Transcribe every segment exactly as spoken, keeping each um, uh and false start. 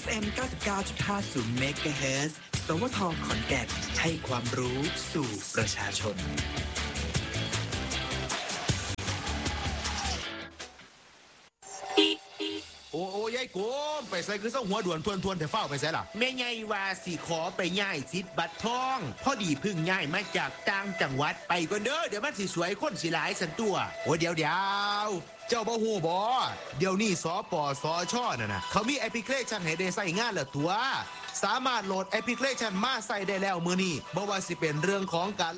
เอ็ม เก้าสิบเก้าจุดห้า ศูนย์ เมกะเฮิรตซ์ สวท ขอนแก่นให้ความรู้สู่ประชาชนโอ้โอ้ยายโกมไปใส่คือส่งหัวด่วนทวนทวนแต่เฝ้าไปใส่ล่ะแม่ใหญ่ว่าสิขอไปย้ายสิทธิ์บัตรทองพอดีพึ่งย้ายมาจากต่างจังหวัดไปก่อนเด้อเดี๋ยวมันสิสวยคนสิหลายสันตัวโอ้เดี๋ยวเดี๋ยวเจ้าบ่ฮู้บ่เดี๋ยวนี้สปสชน่ะนะเขามีแอปพลิเคชันให้ได้ใช้งานแล้วตัวสามารถโหลดแอปพลิเคชันมาใส่ได้แล้วมื้อนี้บ่ว่าสิเป็นเรื่องของการ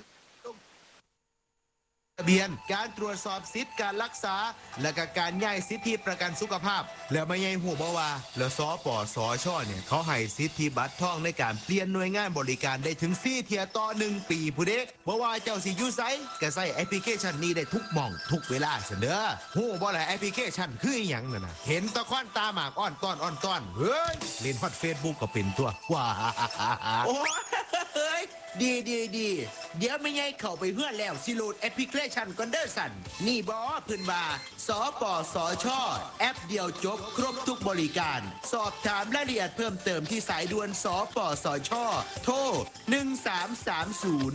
ทะเบียนการตรวจสอบสิทธิการรักษาและก็การย้ายสิทธิประกันสุขภาพแล้วไม่ใช่หัวบ่ว่าแล้วสปสชเนี่ยเขาให้สิทธิบัตรทองในการเปลี่ยนหน่วยงานบริการได้ถึงสี่เที่ยต่อหนึ่งปีผู้เด็กบ่ว่าเจ้าสิอยู่ไสก็ใช้แอปพลิเคชันนี้ได้ทุกหม่องทุกเวลาเสนอฮู้บ่ล่ะแอปพลิเคชันคืออีหยังนั่นน่ะเห็นตะควันตาหมากอ้อนต้อนอ้อนต้อนเฮ้ยเล่นฮอต Facebook ก็เป็นตัวว้าโอ้ยดีดีดีเดี๋ยวไม่ไงเข้าไปเพื่อนแล้วสิโหลดแอปพลิเคชันก่อนเด้อสันนี่บอพื้นว่าสปสชแอปเดียวจบครบทุกบริการสอบถามรายละเอียดเพิ่มเติมที่สายด่วนสปสชโทรหนึ่งสามสามศูนย์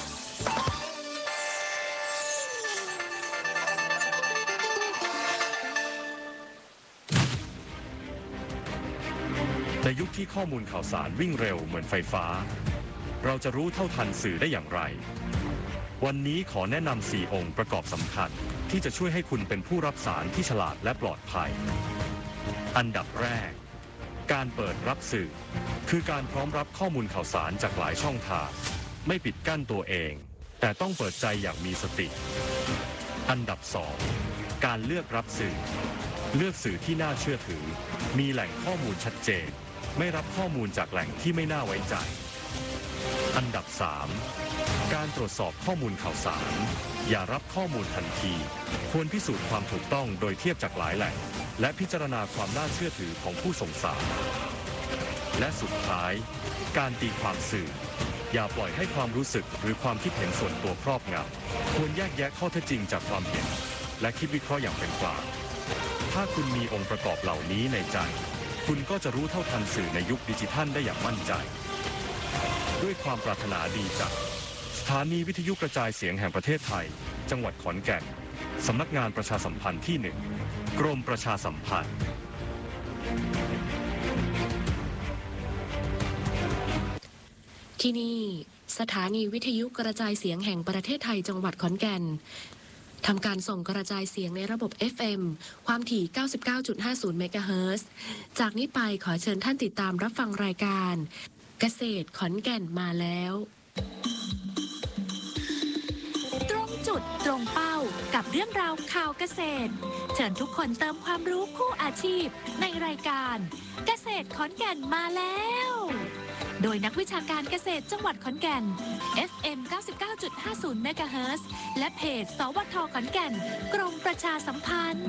ในยุคที่ข้อมูลข่าวสารวิ่งเร็วเหมือนไฟฟ้าเราจะรู้เท่าทันสื่อได้อย่างไรวันนี้ขอแนะนำสี่องค์ประกอบสำคัญที่จะช่วยให้คุณเป็นผู้รับสารที่ฉลาดและปลอดภัยอันดับแรกการเปิดรับสื่อคือการพร้อมรับข้อมูลข่าวสารจากหลายช่องทางไม่ปิดกั้นตัวเองแต่ต้องเปิดใจอย่างมีสติอันดับสองการเลือกรับสื่อเลือกสื่อที่น่าเชื่อถือมีแหล่งข้อมูลชัดเจนไม่รับข้อมูลจากแหล่งที่ไม่น่าไว้ใจอันดับสามการตรวจสอบข้อมูลข่าวสารอย่ารับข้อมูลทันทีควรพิสูจน์ความถูกต้องโดยเทียบจากหลายแหล่งและพิจารณาความน่าเชื่อถือของผู้ส่งสารและสุดท้ายการตีความสื่ออย่าปล่อยให้ความรู้สึกหรือความคิดเห็นส่วนตัวครอบงำควรแยกแยะข้อเท็จจริงจากความเห็นและคิดวิเคราะห์อย่างเป็นกลางถ้าคุณมีองค์ประกอบเหล่านี้ในใจคุณก็จะรู้เท่าทันสื่อในยุคดิจิทัลได้อย่างมั่นใจด้วยความปรารถนาดีจากสถานีวิทยุกระจายเสียงแห่งประเทศไทยจังหวัดขอนแก่นสำนักงานประชาสัมพันธ์ที่หนึ่งกรมประชาสัมพันธ์ที่นี่สถานีวิทยุกระจายเสียงแห่งประเทศไทยจังหวัดขอนแก่นทำการส่งกระจายเสียงในระบบ เอฟ เอ็ม ความถี่ เก้าสิบเก้าจุดห้าศูนย์ เมกะเฮิรตซ์จากนี้ไปขอเชิญท่านติดตามรับฟังรายการเกษตรขอนแก่นมาแล้วตรงจุดตรงเป้ากับเรื่องราวข่าวเกษตรเชิญทุกคนเติมความรู้คู่อาชีพในรายการเกษตรขอนแก่นมาแล้วโดยนักวิชาการเกษตรจังหวัดขอนแก่น เอฟ เอ็ม เก้าสิบเก้าจุดห้าศูนย์ เมกะเฮิรตซ์และเพจสวทขอนแก่นกรมประชาสัมพันธ์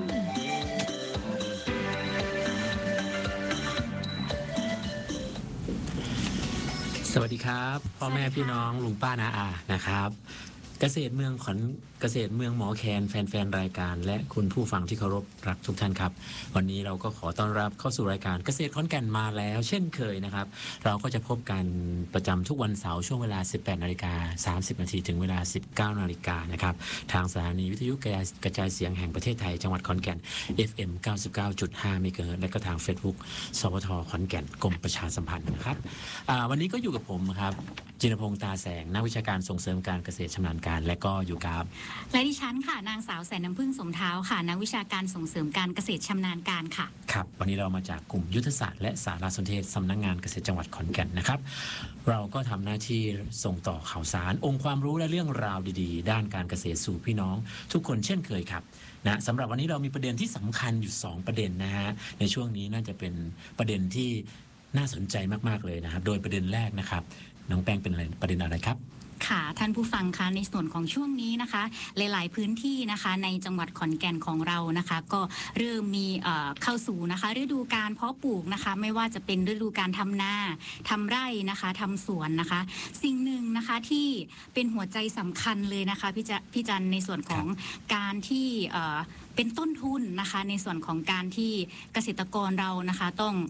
สวัสดีครับพ่อแม่พี่น้องลุงป้าน้าอานะครับเกษตรเมืองขอนเกษตรเมืองหมอแคนแฟนๆรายการและคุณผู้ฟังที่เคารพรักทุกท่านครับวันนี้เราก็ขอต้อนรับเข้าสู่รายการเกษตรขอนแก่นมาแล้วเช่นเคยนะครับเราก็จะพบกันประจำทุกวันเสาร์ช่วงเวลา สิบแปดนาฬิกาสามสิบนาทีถึงเวลา สิบเก้านาฬิกานะครับทางสถานีวิทยุกระจายเสียงแห่งประเทศไทยจังหวัดขอนแก่น เอฟ เอ็ม เก้าสิบเก้าจุดห้า เมกะเฮิรตซ์และก็ทาง Facebook สวทขอนแก่นกรมประชาสัมพันธ์นะครับวันนี้ก็อยู่กับผมครับจินพงษ์ตาแสงนักวิชาการส่งเสริมการเกษตรชำนาญการและก็อยู่กับและดิฉันค่ะนางสาวแสนน้ำพึ่งสมเท้าค่ะนักวิชาการส่งเสริมการเกษตรชำนาญการค่ะครับวันนี้เรามาจากกลุ่มยุทธศาสตร์และสารสนเทศสำนักงานเกษตรจังหวัดขอนแก่นนะครับเราก็ทำหน้าที่ส่งต่อข่าวสารองค์ความรู้และเรื่องราวดีๆด้านการเกษตรสู่พี่น้องทุกคนเช่นเคยครับนะสำหรับวันนี้เรามีประเด็นที่สำคัญอยู่สองประเด็นนะฮะในช่วงนี้น่าจะเป็นประเด็นที่น่าสนใจมากๆเลยนะครับโดยประเด็นแรกนะครับน้องแป้งเป็นอะไรประเด็นอะไรครับค่ะท่านผู้ฟังคะในส่วนของช่วงนี้นะคะหลายๆพื้นที่นะคะในจังหวัดขอนแก่นของเรานะคะก็เริ่มมีเอ่อเข้าสู่นะคะฤดูการเพาะปลูกนะคะไม่ว่าจะเป็นฤดูการทำนาทำไร่นะคะทำสวนนะคะสิ่งหนึ่งนะคะที่เป็นหัวใจสำคัญเลยนะคะพี่จะพี่จันในส่วนของการที่เอ่อเป็นต้นทุนนะคะในส่วนของการที่เกษตรกรเรานะคะต้อง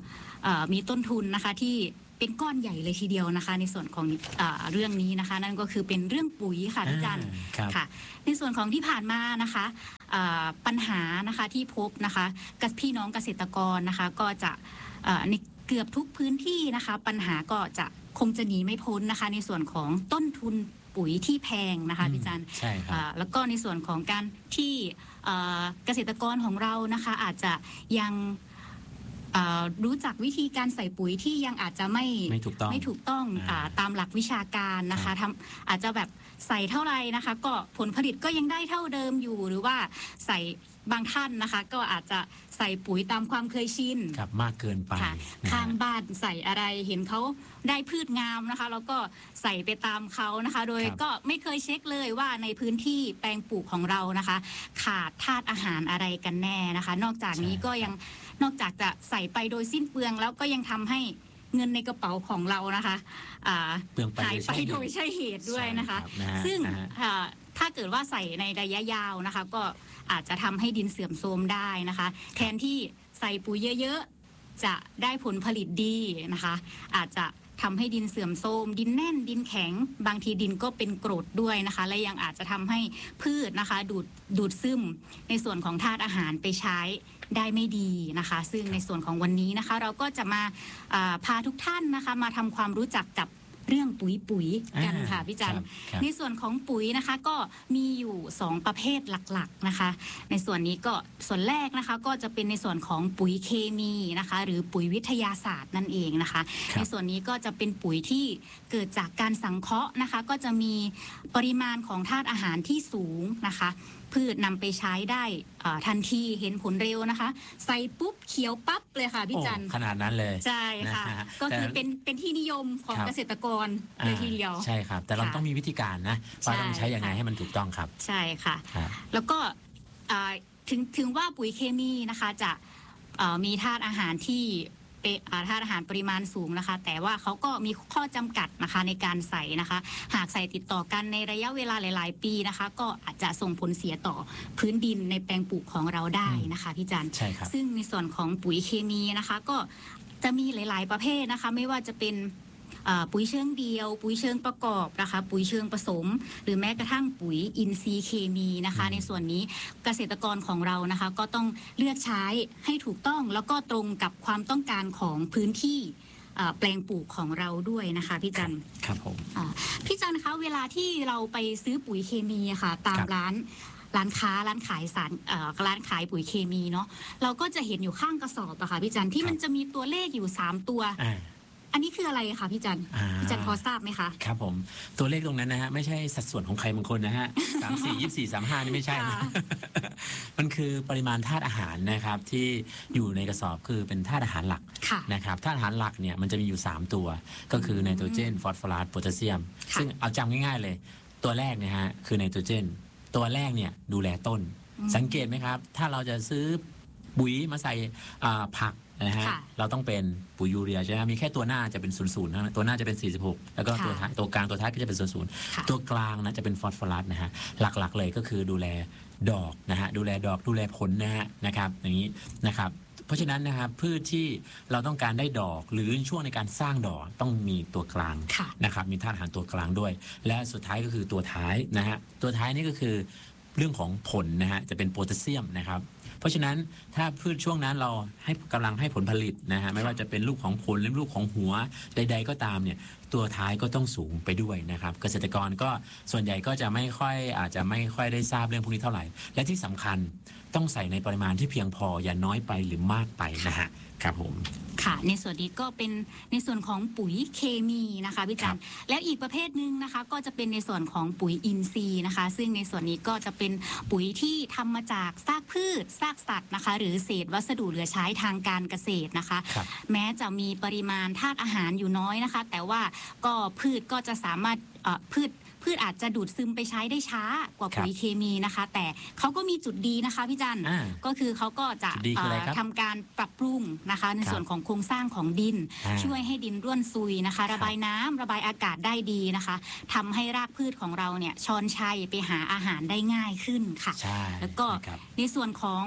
เอ่อมีต้นทุนนะคะที่เป็นก้อนใหญ่เลยทีเดียวนะคะในส่วนของเอ่อเรื่องนี้นะคะนั่นก็คือเป็นเรื่องปุ๋ยค่ะพี่จันทร์ครับค่ะในส่วนของที่ผ่านมานะคะเอ่อปัญหานะคะที่พบนะคะกับพี่น้องเกษตรกรนะคะก็จะเอ่อในเกือบทุกพื้นที่นะคะปัญหาก็จะคงจะหนีไม่พ้นนะคะในส่วนของต้นทุนปุ๋ยที่แพงนะคะพี่จันทร์ใช่ครับอ่าแล้วก็ในส่วนของการที่เอ่อเกษตรกรของเรานะคะอาจจะยังเอ่อรู้จักวิธีการใส่ปุ๋ยที่ยังอาจจะไม่ไม่ถูกต้องไม่ถูกต้องอ่าอ่าตามหลักวิชาการนะคะทำอาจจะแบบใส่เท่าไหร่นะคะ ก็ผลผลิตก็ยังได้เท่าเดิมอยู่ หรือว่าใส่บางท่านนะคะ ก็อาจจะใส่ปุ๋ยตามความเคยชินครับมากเกินไปค่ะนะข้างฮะบ้านใส่อะไรเห็นเขาได้พืชงามนะคะแล้วก็ใส่ไปตามเขานะคะ โดยครับก็ไม่เคยเช็คเลยว่าในพื้นที่แปลงปลูกของเรานะคะ ขาดธาตุอาหารอะไรกันแน่นะคะ นอกจากนี้ก็ยังนอกจากจะใส่ไปโดยสิ้นเปลือง แล้วก็ยังทำให้เงินในกระเป๋าของเรานะคะอ่าเปลืองไปหายไปโดโดยยใช่ใช่เหตุด้วยนะคะใช่รับนะฮะซึ่งนะฮะอ่าถ้าเกิดว่าใส่ในระยะยาวนะคะ ก็อาจจะทำให้ดินเสื่อมโทรมได้นะคะ แทนที่ใส่ปุ๋ยเยอะๆจะได้ผลผลิตดีนะคะ อาจจะทำให้ดินเสื่อมโทรมดินแน่นดินแข็ง บางทีดินก็เป็นกรดด้วยนะคะ และยังอาจจะทำให้พืชนะคะ ดูดดูดซึมในส่วนของธาตุอาหารไปใช้ได้ไม่ดีนะคะ ซึ่งในส่วนของวันนี้นะคะ เราก็จะมาอ่าพาทุกท่านนะคะ มาทำความรู้จักกับเรื่องปุ๋ยปุ๋ยๆกันค่ะพี่จันทร์ครับในส่วนของปุ๋ยนะคะก็มีอยู่สองประเภทหลักๆนะคะ ในส่วนนี้ก็ส่วนแรกนะคะก็จะเป็นในส่วนของปุ๋ยเคมีนะคะ หรือปุ๋ยวิทยาศาสตร์นั่นเองนะคะครับในส่วนนี้ก็จะเป็นปุ๋ยที่เกิดจากการสังเคราะห์นะคะ ก็จะมีปริมาณของธาตุอาหารที่สูงนะคะ พืชนำไปใช้ได้อ่าทันทีเห็นผลเร็วนะคะ ใส่ปุ๊บเขียวปั๊บเลยค่ะพี่โอ้จันทร์ขนาดนั้นเลยใช่ค่ะนะฮะก็คือแต่เป็นเป็นที่นิยมของครับเกษตรกรเลยทีเดียวอ่าใช่ครับ แต่เราค่ะต้องมีวิธีการนะว่าต้องใช้ยังไงใช่ค่ะให้มันถูกต้องครับใช่ค่ะครับแล้วก็อ่าถึงถึงว่าปุ๋ยเคมีนะคะจะเอ่อมีธาตุอาหารที่เป็นอ่าธาตุอาหารปริมาณสูงนะคะ แต่ว่าเขาก็มีข้อจำกัดนะคะในการใส่นะคะ หากใส่ติดต่อกันในระยะเวลาหลาย ๆ ปีนะคะ ก็อาจจะส่งผลเสียต่อพื้นดินในแปลงปลูกของเราได้นะคะพี่จันใช่ครับซึ่งในส่วนของปุ๋ยเคมีนะคะ ก็จะมีหลาย ๆ ประเภทนะคะ ไม่ว่าจะเป็นเอ่อปุ๋ยเชิงเดียว ปุ๋ยเชิงประกอบนะคะ ปุ๋ยเชิงผสม หรือแม้กระทั่งปุ๋ยอินทรีย์เคมีนะคะอืมในส่วนนี้เกษตรกรของเรานะคะ ก็ต้องเลือกใช้ให้ถูกต้องแล้วก็ตรงกับความต้องการของพื้นที่เอ่อแปลงปลูกของเราด้วยนะคะพี่จันครับผมอ่าพี่จันคะเวลาที่เราไปซื้อปุ๋ยเคมีอะค่ะ ตามครับร้านร้านค้าร้านขายสารเอ่อร้านขายปุ๋ยเคมีเนาะเราก็จะเห็นอยู่ข้างกระสอบอะค่ะพี่จันที่มันจะมีตัวเลขอยู่สามตัวอ่าอันนี้คืออะไรคะพี่จันอ่าพี่จันพอทราบไหมคะครับผมตัวเลขตรงนั้นนะฮะไม่ใช่สัดส่วนของใครบางคนนะฮะสามสี่ยี่สี่สามห้านี่ไม่ใช่นะค่ะมันคือปริมาณธาตุอาหารนะครับที่อยู่ในกระสอบคือเป็นธาตุอาหารหลักค่ะนะครับธาตุอาหารหลักเนี่ยมันจะมีอยู่ สาม ตัว ก็คือไนโตรเจนฟอสฟอรัสโพแทสเซียมค่ะซึ่งเอาจำง่ายๆเลย ตัวแรกเนี่ยฮะคือไนโตรเจนตัวแรกเนี่ยดูแลต้น สังเกตไหมครับ ถ้าเราจะซื้อปุ๋ยมาใส่อ่าผักนะฮะค่ะเราต้องเป็นปุ๋ยยูเรียใช่ไหมมีแค่ตัวหน้าจะเป็นศูนย์ศูนย์เท่านั้นตัวหน้าจะเป็นสี่สิบหกแล้วก็ตัวค่ะท้ายตัวกลางตัวท้ายก็จะเป็นศูนย์ศูนย์ค่ะตัวกลางนะจะเป็นฟอสฟอรัสนะฮะหลักๆเลยก็คือดูแลดอกนะฮะดูแลดอกดูแลผลนะฮะนะครับอย่างนี้นะครับ เพราะฉะนั้นนะครับพืชที่เราต้องการได้ดอกหรือช่วงในการสร้างดอกต้องมีตัวกลางค่ะนะครับมีธาตุอาหารตัวกลางด้วย และสุดท้ายก็คือตัวท้ายนะฮะตัวท้ายนี่ก็คือเรื่องของผลนะฮะจะเป็นโพแทสเซียมนะครับ เพราะฉะนั้นถ้าพืชช่วงนั้นเราให้กำลังให้ผลผลิตนะฮะไม่ว่าจะเป็นลูกของผลหรือลูกของหัวใด ๆ ก็ตามเนี่ยตัวท้ายก็ต้องสูงไปด้วยนะครับ เกษตรกรก็ส่วนใหญ่ก็จะไม่ค่อยอาจจะไม่ค่อยได้ทราบเรื่องพวกนี้เท่าไหร่ และที่สำคัญต้องใส่ในปริมาณที่เพียงพออย่าน้อยไปหรือมากไปนะฮะครับผมค่ะในส่วนนี้ก็เป็นในส่วนของปุ๋ยเคมีนะคะพี่จันแล้วอีกประเภทหนึ่งนะคะ ก็จะเป็นในส่วนของปุ๋ยอินทรีย์นะคะ ซึ่งในส่วนนี้ก็จะเป็นปุ๋ยที่ทำมาจากซากพืชซากสัตว์นะคะ หรือเศษวัสดุเหลือใช้ทางการเกษตรนะคะครับแม้จะมีปริมาณธาตุอาหารอยู่น้อยนะคะ แต่ว่าก็พืชก็จะสามารถเอ่อพืชพืชอาจจะดูดซึมไปใช้ได้ช้ากว่าปุ๋ยเคมีนะคะ แต่เขาก็มีจุดดีนะคะพี่จันอ่าก็คือเขาก็จะจุดดีคืออะไรครับเอ่อทำการปรับปรุงนะคะ ในครับส่วนของโครงสร้างของดินอ่าช่วยให้ดินร่วนซุยนะคะ ระบายน้ำระบายอากาศได้ดีนะคะทำให้รากพืชของเราเนี่ยชอนชัยไปหาอาหารได้ง่ายขึ้นค่ะใช่แล้วก็นะครับในส่วนของ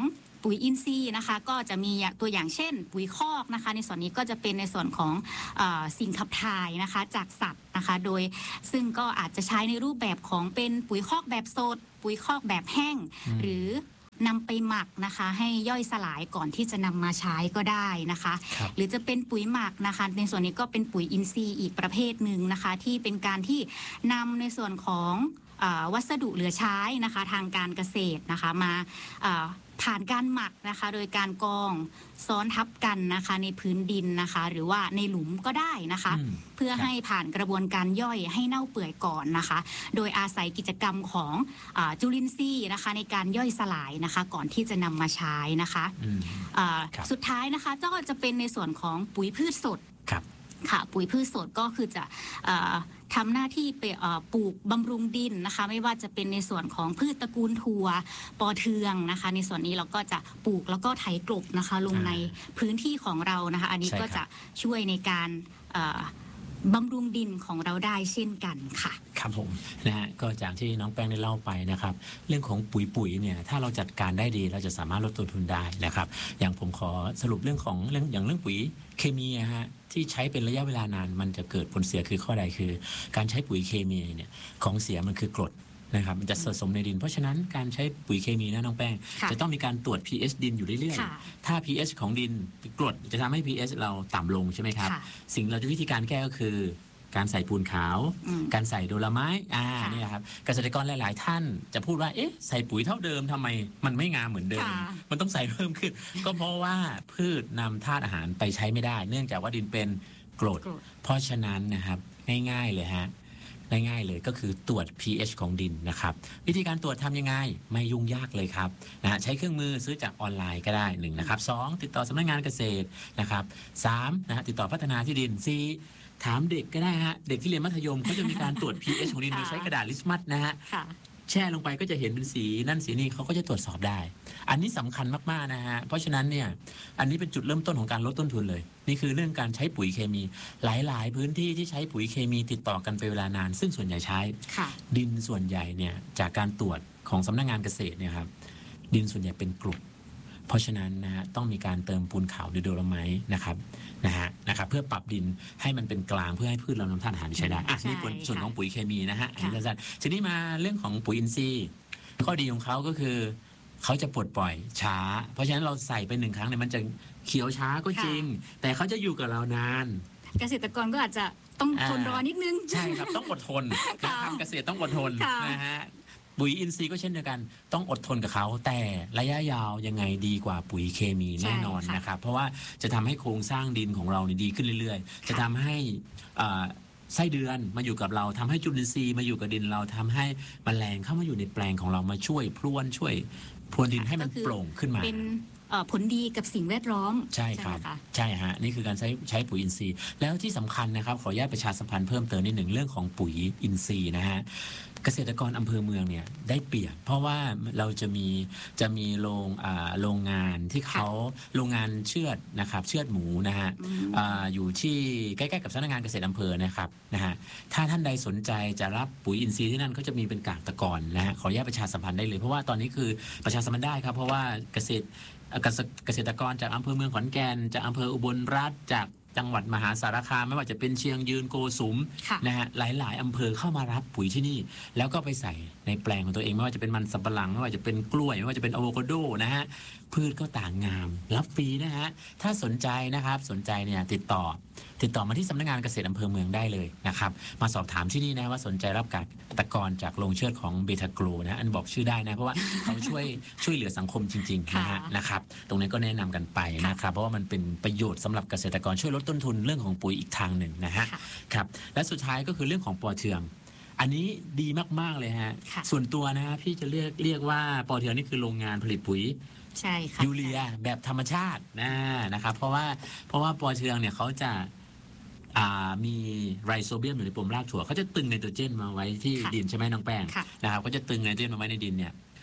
ปุ๋ยอินทรีย์นะคะก็จะมีตัวอย่างเช่นปุ๋ยคอกนะคะในส่วนนี้ก็จะเป็นในส่วนของเอ่อสิ่งขับถ่ายนะคะจากสัตว์นะคะโดยซึ่งก็อาจจะใช้ในรูปแบบของเป็นปุ๋ยคอกแบบสดปุ๋ยคอกแบบแห้งหรือนำไปหมักนะคะให้ย่อยสลายก่อนที่จะนำมาใช้ก็ได้นะคะหรือจะเป็นปุ๋ยหมักนะคะในส่วนนี้ก็เป็นปุ๋ยอินทรีย์อีกประเภทหนึ่งนะคะที่เป็นการที่นำในส่วนของวัสดุเหลือใช้นะคะทางการเกษตรนะคะมาผ่านการหมักนะคะโดยการกองซ้อนทับกันนะคะในพื้นดินนะคะหรือว่าในหลุมก็ได้นะคะเพื่อให้ผ่านกระบวนการย่อยให้เน่าเปื่อยก่อนนะคะโดยอาศัยกิจกรรมของอ่าจุลินทรีย์นะคะในการย่อยสลายนะคะก่อนที่จะนำมาใช้นะคะสุดท้ายนะคะก็จะเป็นในส่วนของปุ๋ยพืชสดค่ะปุ๋ยพืชสดก็คือจะทำหน้าที่ไปปลูกบำรุงดินนะคะไม่ว่าจะเป็นในส่วนของพืชตระกูลถั่วปอเทืองนะคะในส่วนนี้เราก็จะปลูกแล้วก็ไถกลบนะคะลงในพื้นที่ของเรานะคะอันนี้ก็จะช่วยในการบำรุงดินของเราได้เช่นกันค่ะครับผมนะฮะก็จากที่น้องแป้งได้เล่าไปนะครับเรื่องของปุ๋ยปุ๋ยเนี่ยถ้าเราจัดการได้ดีเราจะสามารถลดต้นทุนได้นะครับอย่างผมขอสรุปเรื่องของเรื่องอย่างเรื่องปุ๋ยเคมีนะฮะที่ใช้เป็นระยะเวลานานมันจะเกิดผลเสียคือข้อใดคือการใช้ปุ๋ยเคมีเนี่ยของเสียมันคือกรดนะครับมันจะสะสมในดินเพราะฉะนั้นการใช้ปุ๋ยเคมีนะน้องแป้งจะต้องมีการตรวจ พี เอช ดินอยู่เรื่อยๆถ้า พี เอช ของดินกรดจะทำให้ พี เอช เราต่ำลงใช่ไหมครับสิ่งเราจะวิธีการแก้ก็คือการใส่ปูนขาวการใส่โดลไม้อ่านี่ครับเกษตรกรหลายๆท่านจะพูดว่าเอ๊ะใส่ปุ๋ยเท่าเดิมทำไมมันไม่งามเหมือนเดิมมันต้องใส่เพิ่มขึ้นก็เพราะว่าพืชนำธาตุอาหารไปใช้ไม่ได้เนื่องจากว่าดินเป็นกรดเพราะฉะนั้นนะครับง่ายๆเลยฮะง่ายๆเลยก็คือตรวจ พี เอช ของดินนะครับวิธีการตรวจทำยังไงไม่ยุ่งยากเลยครับนะฮะใช้เครื่องมือซื้อจากออนไลน์ก็ได้หนึ่งนะครับสองติดต่อสำนักงานเกษตรนะครับสามนะฮะติดต่อพัฒนาที่ดินสี่ถามเด็กก็ได้ฮะเด็กที่เรียนมัธยมเขาจะมีการตรวจ พี เอช ของดินโดยใช้กระดาษลิสมัสนะฮะแช่ลงไปก็จะเห็นเป็นสีนั่นสีนี่เขาก็จะตรวจสอบได้อันนี้สำคัญมากๆนะฮะเพราะฉะนั้นเนี่ยอันนี้เป็นจุดเริ่มต้นของการลดต้นทุนเลยนี่คือเรื่องการใช้ปุ๋ยเคมีหลายๆพื้นที่ที่ใช้ปุ๋ยเคมีติดต่อกันเป็นเวลานานซึ่งส่วนใหญ่ใช้ดินส่วนใหญ่เนี่ยจากการตรวจของสำนักงานเกษตรเนี่ยครับดินส่วนใหญ่เป็นกรดเพราะฉะนั้นนะฮะต้องมีการเติมปูนขาวหรือโดโลไมต์นะครับนะฮะนะครับเพื่อปรับดินให้มันเป็นกลางเพื่อให้พืชเรานำธาตุอาหารใช้ได้อ่ะนี่ส่วนของปุ๋ยเคมีนะฮะสั้นๆทีนี้มาเรื่องของปุ๋ยอินทรีย์ข้อดีของเขาก็คือเขาจะปลดปล่อยช้าเพราะฉะนั้นเราใส่ไปหนึ่งครั้งเนี่ยมันจะเขียวช้าก็จริงแต่เขาจะอยู่กับเรานานเกษตรกรก็อาจจะต้องทนรอนิดนึงใช่ครับต้องอดทนการทำเกษตรต้องอดทนนะฮะปุ๋ยอินทรีย์ก็เช่นเดียวกันต้องอดทนกับเขาแต่ระยะยาวยังไงดีกว่าปุ๋ยเคมีแน่นอนนะครับเพราะว่าจะทำให้โครงสร้างดินของเราเนี่ยดีขึ้นเรื่อยๆจะทำให้ไส้เดือนมาอยู่กับเราทำให้จุลินทรีย์มาอยู่กับดินเราทำให้แมลงเข้ามาอยู่ในแปลงของเรามาช่วยพรวนช่วยพรวนดินให้มันโปร่งขึ้นมาเป็นผลดีกับสิ่งแวดล้อมใช่ครับใช่ฮะนี่คือการใช้ใช้ปุ๋ยอินทรีย์แล้วที่สำคัญนะครับขออนุญาตประชาสัมพันธ์เพิ่มเติมนิดหนึ่งเรื่องของปุ๋ยอินทรีย์นะฮะเกษตรกรอำเภอเมืองเนี่ยได้เปรียบเพราะว่าเราจะมีจะมีโรงอ่าโรงงานที่เขาโรงงานเชือดนะครับเชือดหมูนะฮะอ่าอยู่ที่ใกล้ๆกับสำนักงานเกษตรอำเภอนะครับนะฮะถ้าท่านใดสนใจจะรับปุ๋ยอินทรีย์ที่นั่นเขาจะมีเป็นกากตะกอนนะฮะขออนุญาตประชาสัมพันธ์ได้เลยเพราะว่าตอนนี้คือประชาสัมพันธ์ได้ครับเพราะว่าเกษตรเกษตรกรจากอำเภอเมืองขอนแก่นจากอำเภออุบลราชจากจังหวัดมหาสารคามไม่ว่าจะเป็นเชียงยืนโกสุมนะฮะหลายๆอำเภอเข้ามารับปุ๋ยที่นี่แล้วก็ไปใส่ในแปลงของตัวเองไม่ว่าจะเป็นมันสำปะหลังไม่ว่าจะเป็นกล้วยไม่ว่าจะเป็นอะโวคาโดนะฮะพืชก็ต่างงามรับฟรีนะฮะถ้าสนใจนะครับสนใจเนี่ยติดต่อติดต่อมาที่สำนักงานเกษตรอำเภอเมืองได้เลยนะครับมาสอบถามที่นี่นะว่าสนใจรับกากตะกอนจากโรงเชือดของเบทาโกรนะอันบอกชื่อได้นะเพราะว่าเขาช่วยช่วยเหลือสังคมจริงๆนะฮะนะครับตรงนี้ก็แนะนำกันไปนะครับเพราะว่ามันเป็นประโยชน์สำหรับเกษตรกรช่วยลดต้นทุนเรื่องของปุ๋ยอีกทางหนึ่งนะฮะครับและสุดท้ายก็คือเรื่องของปอเทืองอันนี้ดีมากๆเลยฮะส่วนตัวนะฮะพี่จะเรียกเรียกว่าปอเทืองนี่คือโรงงานผลิตปุ๋ยใช่ค่ะยูเรียแบบธรรมชาตินะนะครับเพราะว่าเพราะว่าปอเทืองเนี่ยเขาจะมีไรโซเบียมอยู่ในปมรากถั่วเขาจะตึงไนโตรเจนมาไว้ที่ดินใช่ไหมน้องแป้งนะครับก็จะตึงไนโตรเจนมาไว้ในดินเนี่ย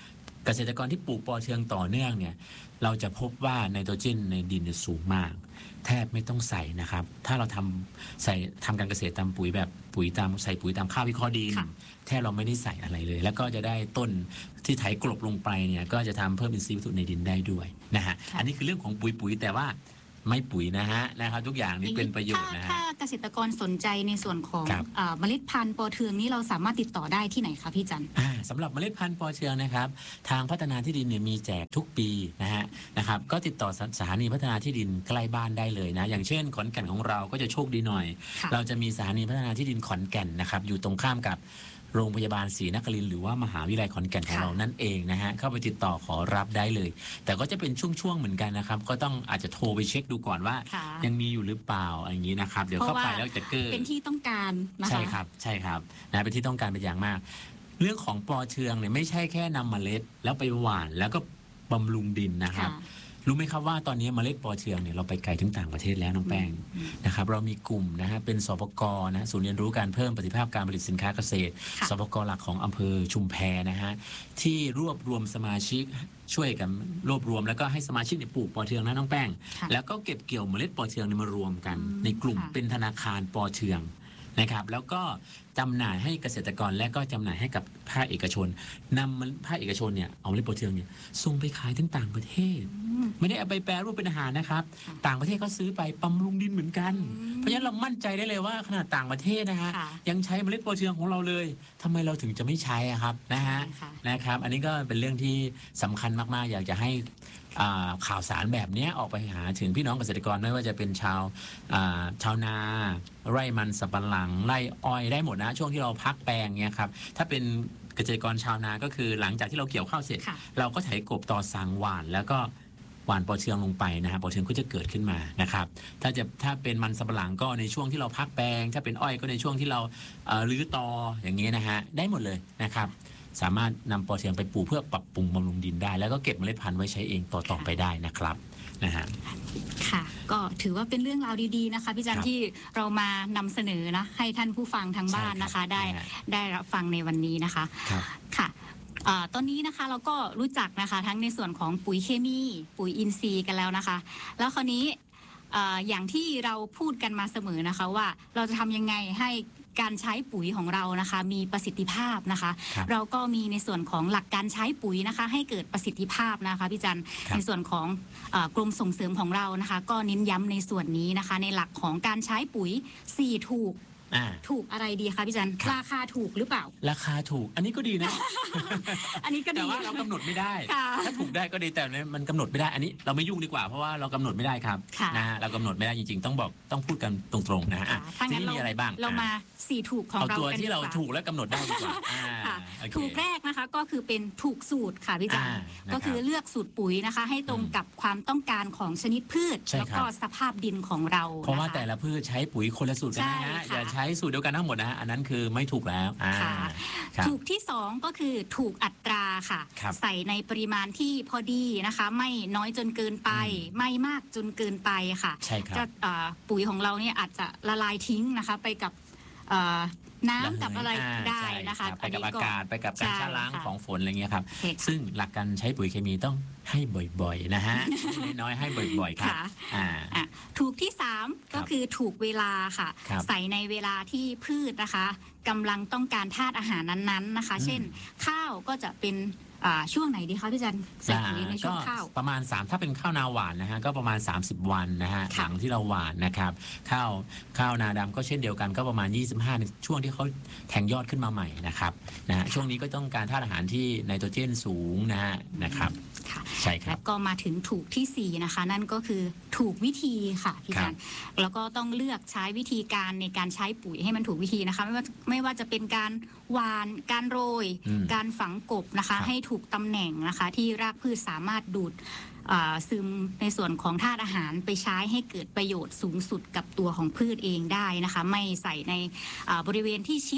เกษตรกรที่ปลูกปอเทืองต่อเนื่องเนี่ยเราจะพบว่าไนโตรเจนในดินสูงมากแทบไม่ต้องใส่นะครับถ้าเราทำใส่ทำการเกษตรตามปุ๋ยแบบปุ๋ยตามใส่ปุ๋ยตามข้าววิเคราะห์ดินแทบเราไม่ได้ใส่อะไรเลยแล้วก็จะได้ต้นที่ไถกลบลงไปเนี่ยก็จะทำเพิ่มอินทรีย์วัตถุในดินได้ด้วยนะฮะอันนี้คือเรื่องของปุ๋ยปุ๋ยแต่ว่าไม่ปุ๋ยนะฮะนะครับทุกอย่างนี้เป็นประโยชน์นะฮะถ้าเกษตรกรสนใจในส่วนของครับเอ่อเมล็ดพันธุ์ปอเทืองนี้เราสามารถติดต่อได้ที่ไหนคะพี่จันทร์อ่าสำหรับเมล็ดพันธุ์ปอเทืองนะครับทางพัฒนาที่ดินเนี่ยมีแจกทุกปีนะฮะนะครับก็ติดต่อสถานีพัฒนาที่ดินใกล้บ้านได้เลยนะอย่างเช่นขอนแก่นของเราก็จะโชคดีหน่อยค่ะเราจะมีสถานีพัฒนาที่ดินขอนแก่นนะครับอยู่ตรงข้ามกับโรงพยาบาลศรีนครินทร์หรือว่ามหาวิทยาลัยขอนแก่นของค่ะเรานั่นเองนะฮะเข้าไปติดต่อขอรับได้เลย แต่ก็จะเป็นช่วงๆเหมือนกันนะครับก็ต้องอาจจะโทรไปเช็คดูก่อนว่าค่ะยังมีอยู่หรือเปล่าอย่างนี้นะครับเดี๋ยวเข้าไปแล้วจะเกิดเป็นที่ต้องการนะคะใช่ครับใช่ครับนะเป็นที่ต้องการเป็นอย่างมาก เรื่องของปอเทืองเนี่ยไม่ใช่แค่นำเมล็ดแล้วไปหว่านแล้วก็บำรุงดินนะครับค่ะรู้ไหมครับว่าตอนนี้เมล็ดปอเทืองเนี่ยเราไปไกลถึงต่างประเทศแล้วน้องแป้งนะครับเรามีกลุ่มนะฮะเป็นสปกนะศูนย์เรียนรู้การเพิ่มประสิทธิภาพการผลิตสินค้าเกษตรค่ะสปกหลักของอำเภอชุมแพนะฮะที่รวบรวมสมาชิกช่วยกันรวบรวมแล้วก็ให้สมาชิกเนี่ยปลูกปอเทืองนะน้องแป้งค่ะแล้วก็เก็บเกี่ยวเมล็ดปอเทืองเนี่ยมารวมกันอืมในกลุ่มค่ะเป็นธนาคารปอเทืองนะครับแล้วก็จำหน่ายให้เกษตรกรและก็จำหน่ายให้กับภาคเอกชนนำมันภาคเอกชนเนี่ยเอาเมล็ดปอเทืองเนี่ยส่งไปขายถึงต่างประเทศ ไม่ได้เอาไปแปรรูปเป็นอาหารนะครับค่ะต่างประเทศเขาซื้อไปบำรุงดินเหมือนกันอืมเพราะฉะนั้นเรามั่นใจได้เลยว่าขนาดต่างประเทศนะฮะค่ะยังใช้เมล็ดปอเทืองของเราเลยทำไมเราถึงจะไม่ใช้อะครับนะฮะใช่ค่ะนะครับ อันนี้ก็เป็นเรื่องที่สำคัญมากๆ อยากจะให้อ่าข่าวสารแบบนี้ออกไปหาถึงพี่น้องเกษตรกรไม่ว่าจะเป็นชาวอ่าชาวนา ไร่มันสับปะหลังไร่อ้อยได้หมดนะช่วงที่เราพักแปลงเนี่ยครับถ้าเป็นเกษตรกรชาวนาก็คือหลังจากที่เราเกี่ยวข้าวเสร็จค่ะเราก็ไถกบต่อสางหวานแล้วก็หวานปอเทืองลงไปนะฮะปอเทืองก็จะเกิดขึ้นมานะครับถ้าจะถ้าเป็นมันสำปะหลังก็ในช่วงที่เราพักแปลง ถ้าเป็นอ้อยก็ในช่วงที่เราเอ่อรื้อตออย่างนี้นะฮะได้หมดเลยนะครับสามารถนำปอเทืองไปปลูกเพื่อปรับปรุงบำรุงดินได้ แล้วก็เก็บเมล็ดพันธุ์ไว้ใช้เองต่อต่อไปได้นะครับนะฮะค่ะ ก็ถือว่าเป็นเรื่องราวดีๆนะคะพี่จันทครับร์ที่เรามานำเสนอนะให้ท่านผู้ฟังทางบ้านนะคะใช่ครับได้นะฮะได้รับฟังในวันนี้นะคะครับค่ะเอ่อตอนนี้นะคะเราก็รู้จักนะคะทั้งในส่วนของปุ๋ยเคมี ปุ๋ยอินทรีย์กันแล้วนะคะ แล้วคราวนี้เอ่ออย่างที่เราพูดกันมาเสมอนะคะว่าเราจะทำยังไงให้การใช้ปุ๋ยของเรานะคะมีประสิทธิภาพนะคะครับเราก็มีในส่วนของหลักการใช้ปุ๋ยนะคะ ให้เกิดประสิทธิภาพนะคะพี่จันทร์ครับในส่วนของเอ่อกรมส่งเสริมของเรานะคะ ก็เน้นย้ำในส่วนนี้นะคะ ในหลักของการใช้ปุ๋ยสี่ถูกอ่าถูกอะไรดีคะพี่จันทร์ครับราคาถูกหรือเปล่าราคาถูกอันนี้ก็ดีนะอันนี้ก็แต่ดีว่าเรากำหนดไม่ได้ค่ะถ้าถูกได้ก็ดีแต่เนี่ยมันกำหนดไม่ได้ อันนี้เราไม่ยุ่งดีกว่า เพราะว่าเรากำหนดไม่ได้ครับค่ะนะฮะเรากำหนดไม่ได้จริงๆ ต้องบอกต้องพูดกันตรงๆนะฮะอ่ะถ้าทีงั้นนี้เรามีอะไรบ้างเรามาอ่ะสี่ถูกของเอาเราตัวกันที่เราดีกว่ถูกและกำหนดได้ดีกว่าอ่าค่ะโอเคถูกแรกนะคะก็คือเป็นถูกสูตรค่ะพี่จันทร์อ่านะครับก็คือเลือกสูตรปุ๋ยนะคะ ให้ตรงอืมกับความต้องการของชนิดพืชใช่แล้วครับก็สภาพดินของเราเพราะว่าคแต่ละพืชใช้ปุ๋ยคนละสูตรกันนะใช่ฮะค่ะอย่าใช้สูตรเดียวกันทั้งหมดนะฮะอันนั้นคือไม่ถูกแล้วอ่าค่ะครับถูกที่สองก็คือถูกอัตราค่ะครับใส่ในปริมาณที่พอดีนะคะ ไม่น้อยจนเกินไปอืมไม่มากจนเกินไปค่ะใช่ครับจะเอ่อปุ๋ยของเราเนี่ยอาจจะละลายทิ้งนะคะ ไปกับเอ่อน้ำกับอะไราได้ใช่นะคะรับไปกับอันนี้อากาศไปกับการใช่ชะล้างค่ะของฝนอะไรเงี้ยครับโอเคค่ะซึ่งหลักการใช้ปุ๋ยเคมีต้องให้บ่อยๆนะฮะ น้อยๆให้บ่อยๆครับค่ะอ่าอ่ะถูกที่สามครัก็บคือถูกเวลาค่ะครับใส่ในเวลาที่พืชนะคะกำลังต้องการธาตุอาหารนั้นๆนะคะอืมเช่น ข้าวก็จะเป็นอ่าช่วงไหนดีคะพี่จันทร์ใส่ปุ๋ยในช่วงข้าวก็ประมาณสามถ้าเป็นข้าวนาหวานนะฮะก็ประมาณสามสิบวันนะฮะค่ะหลังที่เราหวานนะครับข้าวข้าวนาดำก็เช่นเดียวกันก็ประมาณยี่สิบห้าในช่วงที่เขาแทงยอดขึ้นมาใหม่นะครับนะฮะช่วงนี้ก็ต้องการธาตุอาหารที่ไนโตรเจนสูงนะฮะนะครับค่ะใช่ครัแล้บวก็มาถึงถูกที่สี่นะคะ นั่นก็คือถูกวิธีค่ะพี่ครัจับนแล้วก็ต้องเลือกใช้วิธีการในการใช้ปุ๋ยให้มันถูกวิธีนะคะ ไม่ว่าไม่ว่าจะเป็นการหวานการโรยอืมการฝังกบนะคะครับให้ถูกตำแหน่งนะคะ ที่รากพืชสามารถดูดอ่าซึมในส่วนของธาตุอาหารไปใช้ให้เกิดประโยชน์สูงสุดกับตัวของพืชเองได้นะคะ ไม่ใส่ในอ่าบริเวณที่ชิดโ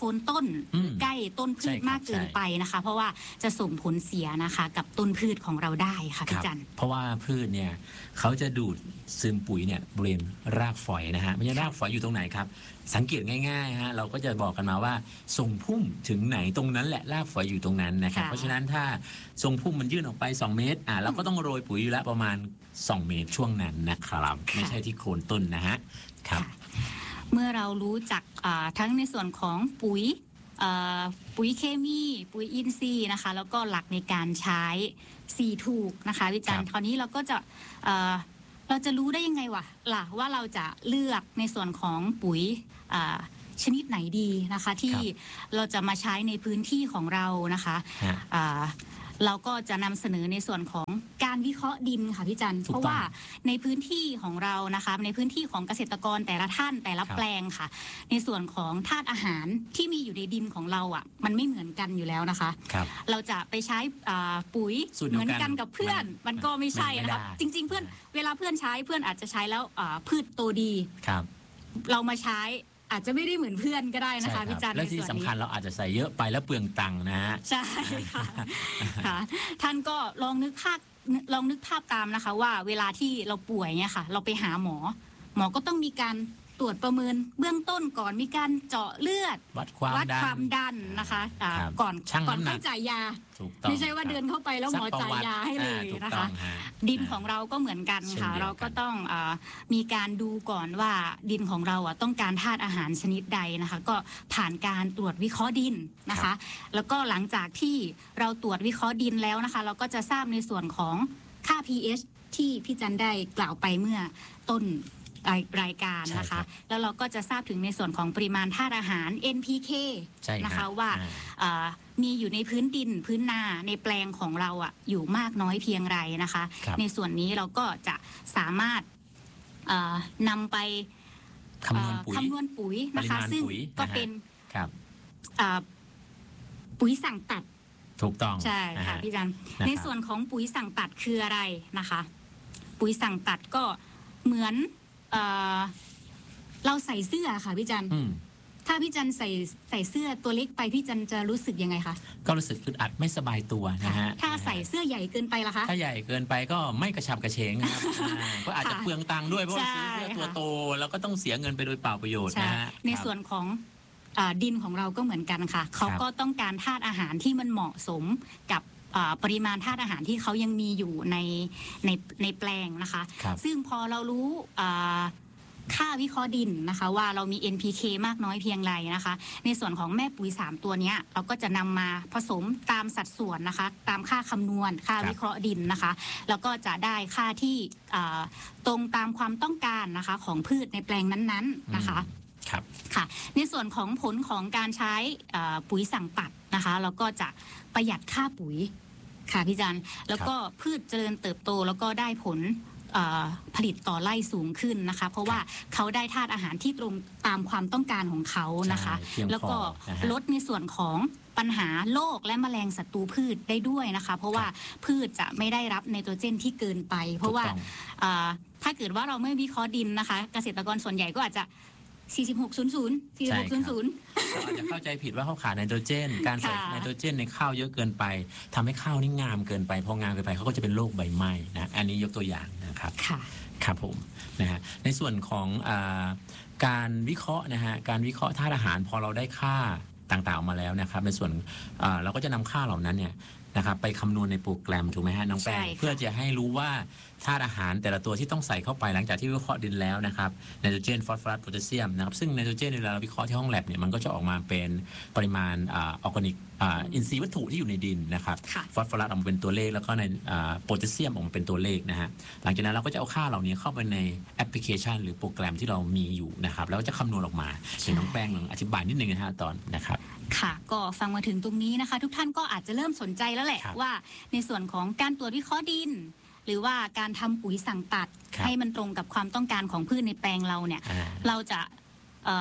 โคนต้นอืมใกล้ต้นพืใช่ชครับมากเกินใช่ไปนะคะ เพราะว่าจะส่งผลเสียนะคะกับต้นพืชของเราได้ค่ะคพี่รับจันทร์เพราะว่าพืชเนี่ยเขาจะดูดซึมปุ๋ยเนี่ยบริเวณรากฝอยนะฮะไม่ใช่รากฝอยอยู่ตรงไหนครับ สังเกตง่ายๆฮะเราก็จะบอกกันมาว่าทรงพุ่มถึงไหนตรงนั้นแหละรากฝอยอยู่ตรงนั้นนะครับค่ะเพราะฉะนั้นถ้าทรงพุ่มมันยื่นออกไปสองเมตรอ่าเราก็ต้องโรยปุ๋ยอยู่แล้วประมาณสองเมตรช่วงนั้นนะครับไม่ใช่ที่โคนต้นนะฮะครับค่ะเมื่อเรารู้จักอ่าทั้งในส่วนของปุ๋ยอ่าปุ๋ยเคมี ปุ๋ยอินทรีย์นะคะ แล้วก็หลักในการใช้สี่ถูกนะคะพี่จันทร์คราวนี้เราก็จะเอ่อเราจะรู้ได้ยังไงวะล่ะว่าเราจะเลือกในส่วนของปุ๋ยอ่าชนิดไหนดีนะคะ ที่เราจะมาใช้ในพื้นที่ของเรานะคะฮะอ่าเราก็จะนำเสนอในส่วนของการวิเคราะห์ดินค่ะพี่จันทร์ถูกต้องเพราะว่าในพื้นที่ของเรานะคะในพื้นที่ของเกษตรกรแต่ละท่านแต่ละครับแปลงค่ะ ในส่วนของธาตุอาหารที่มีอยู่ในดินของเราอ่ะมันไม่เหมือนกันอยู่แล้วนะคะครับเราจะไปใช้อ่าปุ๋ยสูตรเหเดียวมืกันอนกันกับเพื่อนมันมันก็ไม่ใช่มันไม่นะคะได้จริง ๆ เพื่อนเวลาเพื่อนใช้เพื่อนอาจจะใช้แล้วอ่าพืชโตดีครับเรามาใช้อาจจะไม่ได้เหมือนเพื่อนก็ได้นะใช่ครัคะบพี่จันทร์และในที่ส่วนสำนี้คัญเราอาจจะใส่เยอะไปแล้วเปลืองตังค์นะฮะใช่ค่ะ ค่ะ ท่านก็ลองนึกภาพลองนึกภาพตามนะคะ ว่าเวลาที่เราป่วยเนี่ยค่ะ เราไปหาหมอ หมอก็ต้องมีการตรวจประเมินเบื้องต้นก่อนมีการเจาะเลือดวัดความวัดดันความดันนะคะอ่าครับก่อนชั่งก่อนน้ำหนักเข้าจ่ายยาถูกต้องไม่ใช่ว่าครับเดินเข้าไปแล้วหมอซักประจ่ายวัติยาให้เลยอ่าถูกนะต้คะองฮะดินของเราก็เหมือนกันเช่นค่ะเดียวกันเราก็ต้องอามีการดูก่อนว่าดินของเราอ่ะต้องการธาตุอาหารชนิดใดนะคะ ก็ผ่านการตรวจวิเคราะห์ดินนะคะ แล้วก็หลังจากที่เราตรวจวิเคราะห์ดินแล้วนะคะ เราก็จะทราบในส่วนของค่า pH ที่พี่จันได้กล่าวไปเมื่อต้นรายรายการนะใช่ครัคะบแล้วเราก็จะทราบถึงในส่วนของปริมาณธาตุอาหาร เอ็น พี เคใช่ฮนะคะว่าอ่อ่ามีอยู่ในพื้นดินพื้นนาในแปลงของเราอ่ะอยู่มากน้อยเพียงไรนะคะครับในส่วนนี้เราก็จะสามารถอ่านำไปคำนวณปุ๋ยเอ่อคำนวณปุ๋ยนะคะปริมาณซึ่งปุ๋ยก็นะฮะเป็นครับอ่าปุ๋ยสั่งตัดถูกต้องใช่นะค่ะฮะพี่จันนะครับในส่วนของปุ๋ยสั่งตัดคืออะไรนะคะ ปุ๋ยสั่งตัดก็เหมือนเอ่อเราใส่เสื้อค่ะพี่จันอืมถ้าพี่จันใส่ใส่เสื้อตัวเล็กไปพี่จันจะรู้สึกยังไงคะก็รู้สึกอึดอัดไม่สบายตัวนะฮะถ้าใส่เสื้อใหญ่เกินไปล่ะคะถ้าใหญ่เกินไปก็ไม่กระฉับกระเฉงนะครับอ่าก็อาจจะค่ะเปลืองตังค์ด้วยเพราะว่าซื้อเสื้อใช่ตัวค่ะโตแล้วก็ต้องเสียเงินไปโดยเปล่าประโยชน์ใช่นะฮะในครับส่วนของอ่าดินของเราก็เหมือนกันค่ะ เขาก็ต้องการธาตุอาหารที่มันเหมาะสมกับอ่าปริมาณธาตุอาหารที่เขายังมีอยู่ในในในแปลงนะคะครับซึ่งพอเรารู้อ่าค่าวิเคราะห์ดินนะคะ ว่าเรามี เอ็น พี เค มากน้อยเพียงไรนะคะ ในส่วนของแม่ปุ๋ยสามตัวเนี้ยเราก็จะนำมาผสมตามสัดส่วนนะคะ ตามค่าคำนวณค่าครับวิเคราะห์ดินนะคะ แล้วก็จะได้ค่าที่อ่าตรงตามความต้องการนะคะของพืชในแปลงนั้นๆนะคะครับค่ะในส่วนของผลของการใช้อ่าปุ๋ยสั่งตัดนะคะ เราก็จะประหยัดค่าปุ๋ยค่ะพี่จันแล้วก็พืชเจริญเติบโตแล้วก็ได้ผลอ่าผลิตต่อไร่สูงขึ้นนะคะ เพราะว่าเขาได้ธาตุอาหารที่ตรงตามความต้องการของเขานะคะใช่เพียงพอแล้วก็นะฮะลดในส่วนของปัญหาโรคและแมลงศัตรูพืชได้ด้วยนะคะ เพราะว่าพืชจะไม่ได้รับไนโตรเจนที่เกินไป เพราะว่าถูกต้องอ่าถ้าเกิดว่าเราไม่วิเคราะห์ดินนะคะ เกษตรกรส่วนใหญ่ก็อาจจะ สี่สิบหก ศูนย์ ศูนย์ สี่สิบหก ศูนย์ ศูนย์เราอาจจะเข้าใจผิดว่าเขาขาดไนโตรเจน การใส่ค่ะไนโตรเจนในข้าวเยอะเกินไปทำให้ข้าวนี่งามเกินไปพองามเกินไปเขาก็จะเป็นโรคใบไหม้นะอันนี้ยกตัวอย่างนะครับค่ะครับผมนะฮะในส่วนของอาการวิเคราะห์นะฮะการวิเคราะห์ธาตุอาหารพอเราได้ค่าต่างๆออกมาแล้วนะครับในส่วนอ่าเราก็จะนำค่าเหล่านั้นเนี่ยนะครับไปคำนวณในโปรแกรมถูกไหมฮะน้องแป้งใช่ค่ะเพื่อจะให้รู้ว่าธาตุอาหารแต่ละตัวที่ต้องใส่เข้าไปหลังจากที่วิเคราะห์ดินแล้วนะครับไนโตรเจนฟอสฟอรัสโพแทสเซียมนะครับซึ่งไนโตรเจนเวลาเราวิเคราะห์ที่ห้องแลบเนี่ยมันก็จะออกมาเป็นปริมาณอ่าออร์แกนิกอ่าอินทรีย์วัตถุที่อยู่ในดินนะครับค่ะฟอสฟอรัสออกมาเป็นตัวเลขแล้วก็ในโพแทสเซียมออกมาเป็นตัวเลขนะฮะหลังจากนั้นเราก็จะเอาค่าเหล่านี้เข้าไปในแอปพลิเคชัน หรือโปรแกรมที่เรามีอยู่นะครับแล้วก็จะคำนวณออกมาเห็นน้องแป้งลองอธิบายนิดนึงนะฮะตอนนะครับค่ะก็ฟังมาถึงตรงนี้นะคะ ทุกท่านก็อาจจะเริ่มสนใจแล้วแหละครับว่าในส่วนของการตรวจวิเคราะห์ดิน หรือว่าการทำปุ๋ยสั่งตัดครับให้มันตรงกับความต้องการของพืชในแปลงเราเนี่ยอ่าเราจะเอ่อ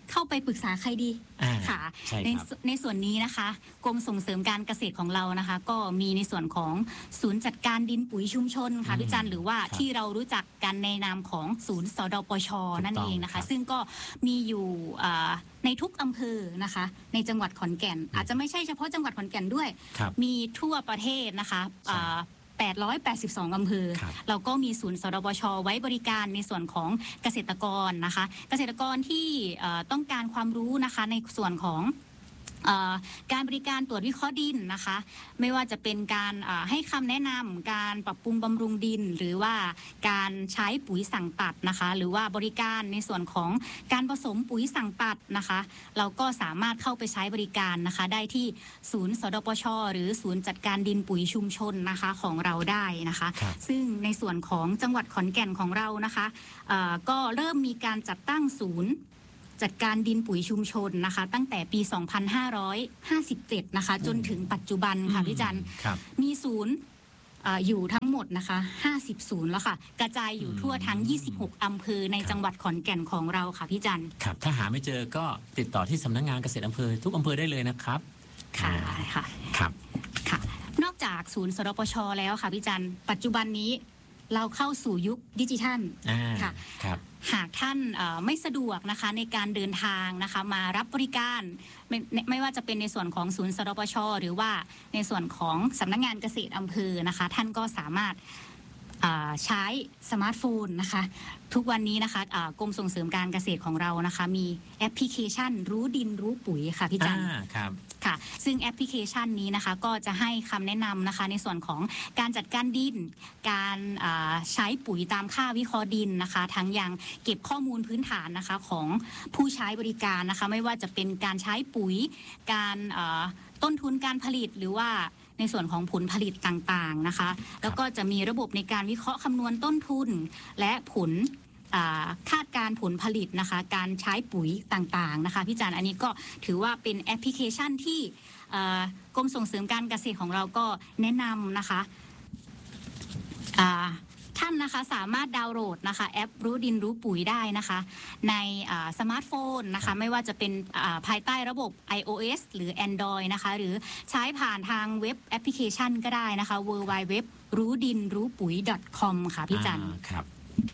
เข้าไปปรึกษาใครดีอ่าค่ะใช่ในครับในส่วนนี้นะคะกรมส่งเสริมการเกษตรของเรานะคะ ก็มีในส่วนของศูนย์จัดการดินปุ๋ยชุมชนค่ะอืมพี่จันหรือว่าครับที่เรารู้จักกันในนามของศูนย์สดปชถูกต้องนั่นเองนะครัคะบซึ่งก็มีอยู่อ่าในทุกอำเภอนะคะ ในจังหวัดขอนแก่น อาจจะไม่ใช่เฉพาะจังหวัดขอนแก่นด้วยครับมีทั่วประเทศนะคะใช่อ่าแปดร้อยแปดสิบสองอำเภอครับเราก็มีศูนย์สดปช ไว้บริการในส่วนของเกษตรกรนะคะ เกษตรกรที่เอ่อต้องการความรู้นะคะในส่วนของเอ่อการบริการตรวจวิเคราะห์ดินนะคะ ไม่ว่าจะเป็นการเอ่อให้คำแนะนำการปรับปรุงบำรุงดิน หรือว่าการใช้ปุ๋ยสั่งตัดนะคะ หรือว่าบริการในส่วนของการผสมปุ๋ยสั่งตัดนะคะ เราก็สามารถเข้าไปใช้บริการนะคะ ได้ที่ศูนย์สดปช หรือศูนย์จัดการดินปุ๋ยชุมชนนะคะของเราได้นะคะครับซึ่งในส่วนของจังหวัดขอนแก่นของเรานะคะเอ่อก็เริ่มมีการจัดตั้งศูนย์จัดการดินปุ๋ยชุมชนนะคะ ตั้งแต่ปี สองพันห้าร้อยห้าสิบเจ็ด นะคะ จนถึงปัจจุบันค่ะพี่จันครับมีศูนย์เอ่ออยู่ทั้งหมดนะคะห้าสิบศูนย์แล้วค่ะ กระจายอยู่ทั่วทั้ง ยี่สิบหก อำเภอในครับจังหวัดขอนแก่นของเราค่ะพี่จันครับ ถ้าหาไม่เจอก็ติดต่อที่สำนักงานเกษตรอำเภอทุกอำเภอได้เลยนะครับค่ะอ่าค่ะครับค่ะ นอกจากศูนย์สดปช แล้วค่ะพี่จันปัจจุบันนี้เราเข้าสู่ยุคดิจิทัลอ่าค่ะครับหากท่านเอ่อไม่สะดวกนะคะในการเดินทางนะคะมารับบริการไม่ไม่ไม่ว่าจะเป็นในส่วนของศูนย์สดปช หรือว่าในส่วนของสำนักงานเกษตรอำเภอนะคะ ท่านก็สามารถอ่าใช้สมาร์ทโฟนนะคะ ทุกวันนี้นะคะอ่ากรมส่งเสริมการเกษตรของเรานะคะ มีแอปพลิเคชันรู้ดินรู้ปุ๋ยค่ะพี่จันอ่า ครับค่ะซึ่งแอปพลิเคชันนี้นะคะก็จะให้คำแนะนำนะคะในส่วนของการจัดการดิน การอ่าใช้ปุ๋ยตามค่าวิเคราะห์ดินนะคะ ทั้งยังเก็บข้อมูลพื้นฐานนะคะของผู้ใช้บริการนะคะ ไม่ว่าจะเป็นการใช้ปุ๋ย การอ่าต้นทุนการผลิตหรือว่าในส่วนของผลผลิตต่างๆนะคะ แล้วก็จะมีระบบในการวิเคราะห์คำนวณต้นทุนและผล อ่าคาดการณ์ผลผลิตนะคะ การใช้ปุ๋ยต่างๆนะคะพี่จันอันนี้ก็ถือว่าเป็นแอปพลิเคชันที่อ่ากรมส่งเสริมการเกษตรของเราก็แนะนำนะคะอ่าท่านนะคะสามารถดาวน์โหลดนะคะแอปรู้ดินรู้ปุ๋ยได้นะคะ ในอ่าสมาร์ทโฟนนะคะ ไม่ว่าจะเป็นอ่าภายใต้ระบบ iOS หรือ Android นะคะ หรือใช้ผ่านทางเว็บแอปพลิเคชันก็ได้นะคะ ดับเบิลยู ดับเบิลยู ดับเบิลยู ดอท รู้ดินรู้ปุ๋ย ดอท คอม ค่ะพี่จันอ่าครับ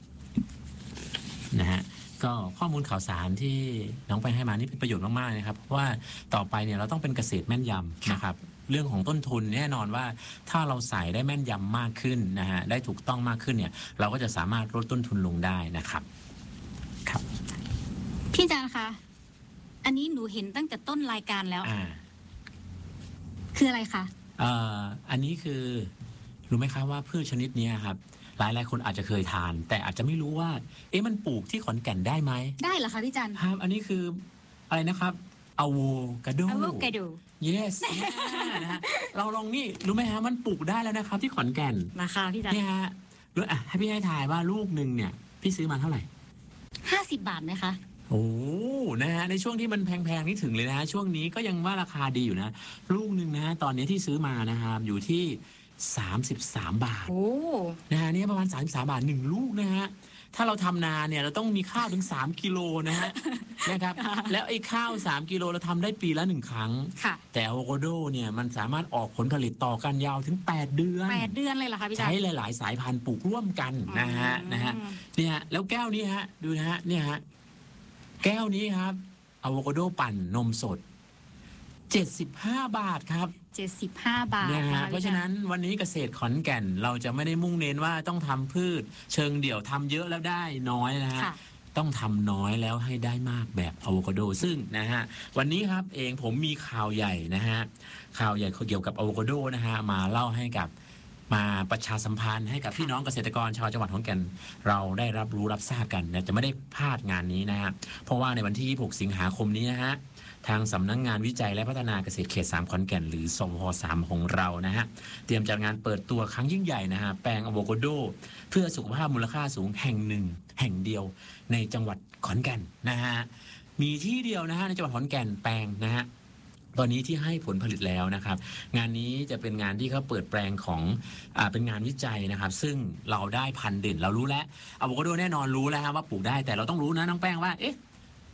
นะฮะ ก็ข้อมูลข่าวสารที่น้องไปให้มานี่เป็นประโยชน์มากๆนะครับ เพราะว่าต่อไปเนี่ยเราต้องเป็นเกษตรแม่นยำนะครับ เรื่องของต้นทุนแน่นอนว่าถ้าเราใส่ได้แม่นยำมากขึ้นนะฮะ ได้ถูกต้องมากขึ้นเนี่ย เราก็จะสามารถลดต้นทุนลงได้นะครับ ครับพี่จันคะ อันนี้หนูเห็นตั้งแต่ต้นรายการแล้วอ่าคืออะไรคะเอ่ออันนี้คือรู้ไหมคะว่าพืชชนิดนี้ครับ หลายหลายๆคนอาจจะเคยทาน แต่อาจจะไม่รู้ว่า เอ๊ะมันปลูกที่ขอนแก่นได้ไหมได้เหรอคะพี่จันครับ อันนี้คืออะไรนะครับอะโวคาโดอะโวคาโด yes นะฮะเราลองนี่รู้ไหมฮะมันปลูกได้แล้วนะครับ ที่ขอนแก่นนะคะพี่จันเนี่ยฮะรู้อ่ะให้พี่ให้ทายว่าลูกหนึ่งเนี่ย พี่ซื้อมาเท่าไหร่ห้าสิบบาทไหมคะโอ้นะฮะในช่วงที่มันแพงๆนี่ถึงเลยนะฮะช่วงนี้ก็ยังว่าราคาดีอยู่นะ ลูกหนึ่งนะฮะตอนนี้ที่ซื้อมานะครับอยู่ที่สามสิบสามบาทโอ้นะฮะนี่ประมาณสามสิบสามบาทหนึ่งลูกนะฮะถ้าเราทำนาเนี่ยเราต้องมีข้าวถึงสามกิโลนะฮะ นะครับแล้วไอ้ข้าวสามกิโลเราทำได้ปีละหนึ่งครั้งค่ะแต่อะโวคาโดเนี่ยมันสามารถออกผลผลิตต่อกันยาวถึงแปดเดือนแปดเดือนเลยเหรอคะพี่จันใช้หลายๆ สายพันธุ์ปลูกร่วมกันนะฮะอืมนะฮะเนี่ยแล้วแก้วนี้ฮะดูนะฮะเนี่ยฮะแก้วนี้ครับอะโวคาโดปั่นนมสดเจ็ดสิบห้าบาทครับเจ็ดสิบห้าบาทนะคฮะเพราะฉะนั้นวันนี้เกษตรขอนแก่นเราจะไม่ได้มุ่งเน้นว่าต้องทำพืช เชิงเดี่ยวทำเยอะแล้วได้น้อยนะฮะค่ะต้องทำน้อยแล้วให้ได้มากแบบอะโวคาโดซึ่งนะฮะวันนี้ครับเองผมมีข่าวใหญ่นะฮะข่าวใหญ่เกี่ยวกับอะโวคาโดนะฮะมาเล่าให้กับมาประชาสัมพันธ์ให้กับพี่น้องเกษตรกรชาวจังหวัดขอนแก่นเราได้รับรู้รับทราบกันนะจะไม่ได้พลาดงานนี้นะฮะเพราะว่าในวันที่ยี่สิบหกสิงหาคมนี้นะฮะทางสำนักงงานวิจัยและพัฒนาเกษตรเขตสามขอนแก่นหรือสวสามของเรานะฮะเตรียมจัดงานเปิดตัวครั้งยิ่งใหญ่นะฮะแปลงอะโวคาโดเพื่อสุขภาพมูลค่าสูงแห่งหนึ่งแห่งเดียวในจังหวัดขอนแก่นนะฮะมีที่เดียวนะฮะในจังหวัดขอนแก่นแปลงนะฮะตอนนี้ที่ให้ผลผลิตแล้วนะครับงานนี้จะเป็นงานที่เขาเปิดแปลงของอ่าเป็นงานวิจัยนะครับซึ่งเราได้พันธุ์เด่นเรารู้แล้วอะโวคาโดแน่นอนรู้แล้วฮะว่าปลูกได้แต่เราต้องรู้นะน้องแป้งว่าเอ๊ะ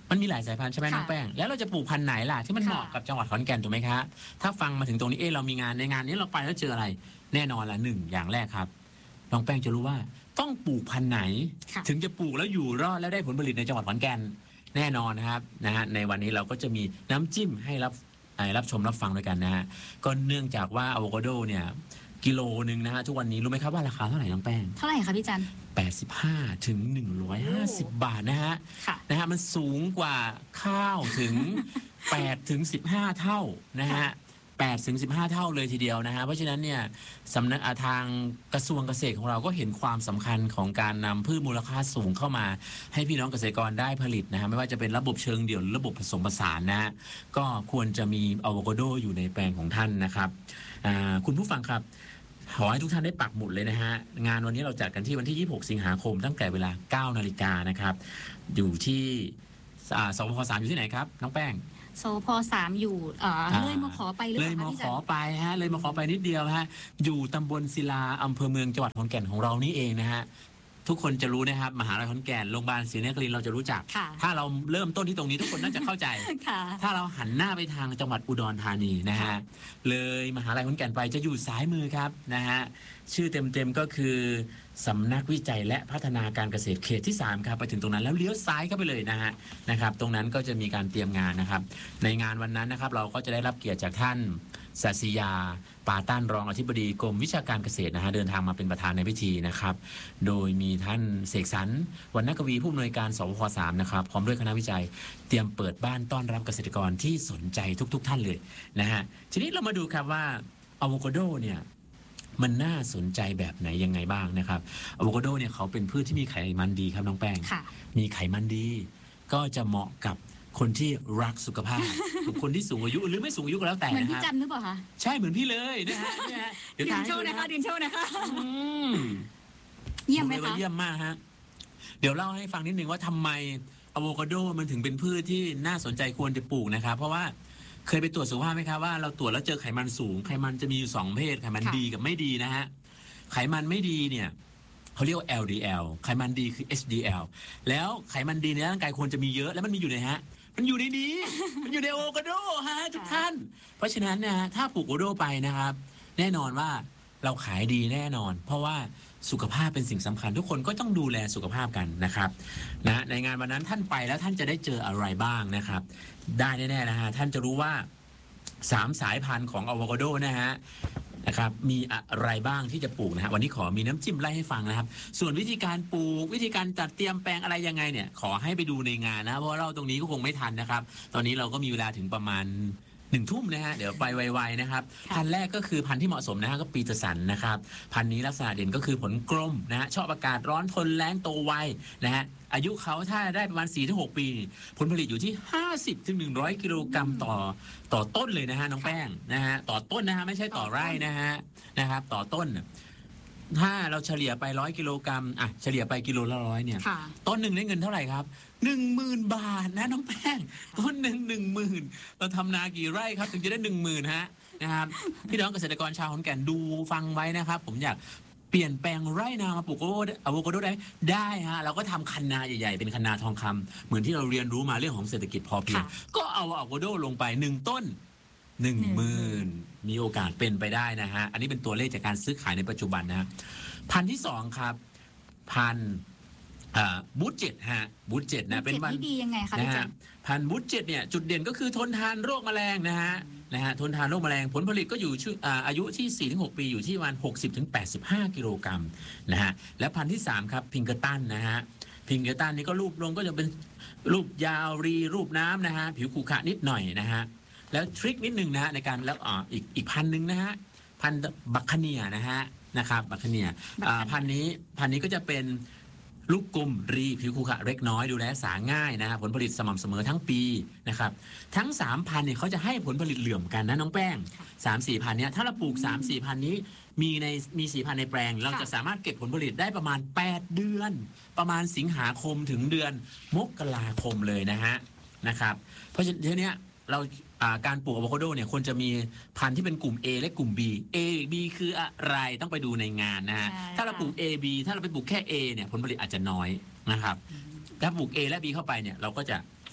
มันมีหลายสายพันธุ์ใช่ไหมน้องแป้งแล้วเราจะปลูกพันธุ์ไหนล่ะที่มันเหมาะกับจังหวัดขอนแก่นถูกไหมคะถ้าฟังมาถึงตรงนี้เออเรามีงานในงานนี้เราไปแล้วเจออะไรแน่นอนละหนึ่งอย่างแรกครับน้องแป้งจะรู้ว่าต้องปลูกพันธุ์ไหนถึงจะปลูกแล้วอยู่รอดแล้วได้ผลผลิตในจังหวัดขอนแก่นแน่นอนนะครับนะฮะในวันนี้เราก็จะมีน้ำจิ้มให้รับรับชมรับฟังด้วยกันนะฮะก็เนื่องจากว่าอะโวคาโดเนี่ยกิโลนึงนะฮะทุกวันนี้รู้ไหมครับว่าราคาเท่าไหร่น้องแป้งเท่าไหร่คะพี่จันแปดสิบห้าถึงหนึ่งร้อยห้าสิบบาทนะฮะนะฮะมันสูงกว่าข้าวถึงแปดถึงสิบห้าเท่านะฮะแปดถึงสิบห้าเท่าเลยทีเดียวนะฮะเพราะฉะนั้นเนี่ยสำนักทางกระทรวงเกษตรของเราก็เห็นความสำคัญของการนำพืชมูลค่าสูงเข้ามาให้พี่น้องเกษตรกรได้ผลิตนะฮะไม่ว่าจะเป็นระบบเชิงเดี่ยวหรือระบบผสมผสานนะฮะก็ควรจะมีอะโวคาโดอยู่ในแปลงของท่านนะครับคุณผู้ฟังครับขอให้ทุกท่านได้ปักหมุดเลยนะฮะงานวันนี้เราจัดกันที่วันที่ยี่สิบหกสิงหาคมตั้งแต่เวลาเก้านาฬิกานะครับอยู่ที่สพสามอยู่ที่ไหนครับน้องแป้งสพสามอยู่เลยมาขอไปเลยมาขอไปฮะเลยมาขอไปนิดเดียวฮะอยู่ตำบลศิลาอำเภอเมืองจังหวัดขอนแก่นของเรานี่เองนะฮะทุกคนจะรู้นะครับมหาลัยขอนแก่นโรงพยาบาลศรีนครินทร์เราจะรู้จักถ้าเราเริ่มต้นที่ตรงนี้ทุกคนน่าจะเข้าใจถ้าเราหันหน้าไปทางจังหวัดอุดรธานีนะฮะเลยมหาลัยขอนแก่นไปจะอยู่ซ้ายมือครับนะฮะชื่อเต็มๆก็คือสำนักวิจัยและพัฒนาการเกษตรเขตที่สามครับไปถึงตรงนั้นแล้วเลี้ยวซ้ายเข้าไปเลยนะฮะนะครับตรงนั้นก็จะมีการเตรียมงานนะครับในงานวันนั้นนะครับเราก็จะได้รับเกียรติจากท่านศาสิยาปาต้านรองอธิบดีกรมวิชาการเกษตรนะฮะเดินทางมาเป็นประธานในพิธีนะครับโดยมีท่านเสกสรรวรรณกวีผู้อำนวยการสพสามนะครับพร้อมด้วยคณะวิจัยเตรียมเปิดบ้านต้อนรับเกษตรกรที่สนใจทุกๆท่านเลยนะฮะทีนี้เรามาดูครับว่าอะโวคาโดเนี่ยมันน่าสนใจแบบไหนยังไงบ้างนะครับอะโวคาโดเนี่ยเขาเป็นพืชที่มีไขมันดีครับน้องแป้งมีไขมันดีก็จะเหมาะกับคนที่รักสุขภาพ คนที่สูงอายุหรือไม่สูงอายุก็แล้วแต่นะฮะเหมือนพี่จันหรือเปล่าคะใช่เหมือนพี่เลยนะฮะเดี๋ยวโชว์นะคะเดี๋ยวโชว์นะคะเยี่ยมไหมคะเยี่ยมมากฮะเดี๋ยวเล่าให้ฟังนิดนึงว่าทำไมอะโวคาโดมันถึงเป็นพืชที่น่าสนใจควรจะปลูกนะครับเพราะว่าเคยไปตรวจสุขภาพไหมครับว่าเราตรวจแล้วเจอไขมันสูงไขมันจะมีอยู่สองเพศไขมันดีกับไม่ดีนะฮะไขมันไม่ดีเนี่ยเขาเรียกว่า แอล ดี แอล ไขมันดีคือ เอช ดี แอล แล้วไขมันดีในร่างกายควรจะมีเยอะแล้วมันมีอยู่ไหนฮะมันอยู่ในนี้มันอยู่ในอะโวคาโดฮะทุกท่านเพราะฉะนั้นนะถ้าปลูกอะโวคาโดไปนะครับแน่นอนว่าเราขายดีแน่นอนเพราะว่าสุขภาพเป็นสิ่งสำคัญทุกคนก็ต้องดูแลสุขภาพกันนะครับนะในงานวันนั้นท่านไปแล้วท่านจะได้เจออะไรบ้างนะครับได้แน่ๆนะฮะท่านจะรู้ว่าสามสายพันธุ์ของอะโวคาโดนะฮะนะครับมีอะไรบ้างที่จะปลูกนะฮะวันนี้ขอมีน้ำจิ้มไล่ให้ฟังนะครับส่วนวิธีการปลูกวิธีการจัดเตรียมแปลงอะไรยังไงเนี่ยขอให้ไปดูในงานนะเพราะเราตรงนี้ก็คงไม่ทันนะครับตอนนี้เราก็มีเวลาถึงประมาณหนึ่งทุ่มนะฮะเดี๋ยวไปไวๆนะครับพันธุ์แรกก็คือพันธุ์ที่เหมาะสมนะฮะก็ปีเตอร์สันนะครับพันธุ์นี้ลักษณะเด่นก็คือผลกลมนะฮะชอบอากาศร้อนทนแล้งโตไวนะฮะอายุเขาถ้าได้ประมาณ สี่ถึงหก ปีผลผลิตอยู่ที่ ห้าสิบถึงหนึ่งร้อย กิโลกรัมต่อต่อต้นเลยนะฮะน้องแป้งนะฮะต่อต้นนะฮะไม่ใช่ต่อไร่นะฮะนะครับต่อต้นถ้าเราเฉลี่ยไปร้อยกิโลกรัมอ่ะเฉลี่ยไปกิโลละร้อยเนี่ยต้นหนึ่งได้เงินเท่าไหร่ครับหนึ่งหมื่นบาทนะน้องแป้งต้นหนึ่งหนึ่งหมื่นเราทำนากี่ไร่ครับถึงจะได้หนึ่งหมื่นฮะนะครับพี่น้องเกษตรกรชาวขอนแก่นดูฟังไว้นะครับผมอยากเปลี่ยนแปลงไร่นามาปลูกอะโวคาโดได้ได้ฮะเราก็ทำคันนาใหญ่ๆเป็นคันนาทองคำเหมือนที่เราเรียนรู้มาเรื่องของเศรษฐกิจพอเพียงก็เอาอะโวคาโดลงไปหนึ่งต้นหนึ่งหมื่นมีโอกาสเป็นไปได้นะฮะอันนี้เป็นตัวเลขจากการซื้อขายในปัจจุบันนะพันที่สองครับพันบูทเจ็ดฮะบูทเจ็ดนะเป็นพันธุ์ที่ดียังไงคะพี่จันพันธุ์บูทเจ็ดเนี่ยจุดเด่นก็คือทนทานโรคแมลงนะฮะนะฮะทนทานโรคแมลงผลผลิตก็อยู่อายุที่ สี่ถึงหก ปีอยู่ที่ประมาณ หกสิบถึงแปดสิบห้า กิโลกรัมนะฮะและพันธุ์ที่สามครับพิงเกอร์ตันนะฮะพิงเกอร์ตันนี่ก็รูปลงก็จะเป็นรูปยาวรีรูปน้ำนะฮะผิวขรุขระนิดหน่อยนะฮะแล้วทริคนิดนึงนะฮะในการแล้วอ่าอีกอีกพันหนึ่งนะฮะพันบัคคาเนียนะฮะนะครับบัคคาเนียพันนี้พันนี้ก็จะเป็นลูกกลมรีผิวขรุขระเล็กน้อยดูแลสาง่ายนะฮะผลผลิตสม่ำเสมอทั้งปีนะครับทั้งสามพันเนี่ยเขาจะให้ผลผลิตเหลื่อมกันนะน้องแป้งสามสี่พันเนี้ยถ้าเราปลูกสามสี่พันนี้มีในมีสี่พันในแปลงเราจะสามารถเก็บผลผลิตได้ประมาณแปดเดือนประมาณสิงหาคมถึงเดือนมกราคมเลยนะฮะนะครับเพราะฉะนั้นเนี้ยเราการปลูกอะโวคาโดเนี่ยควรจะมีพันธุ์ที่เป็นกลุ่ม A และกลุ่ม B A B คืออะไรต้องไปดูในงานนะฮะถ้าเราปลูก A B ถ้าเราไปปลูกแค่ A เนี่ยผลผลิตอาจจะน้อยนะครับถ้าปลูก A และ B เข้าไปเนี่ยเราก็จะ